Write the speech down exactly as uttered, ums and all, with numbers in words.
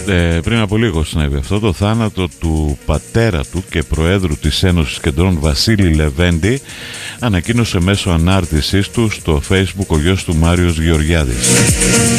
ε, πριν από λίγο συνέβη αυτό, το θάνατο του πατέρα του και προέδρου της Ένωσης Κεντρών Βασίλη Λεβέντη. Ανακοίνωσε μέσω ανάρτησής του στο Facebook ο γιος του Μάριος Γεωργιάδης.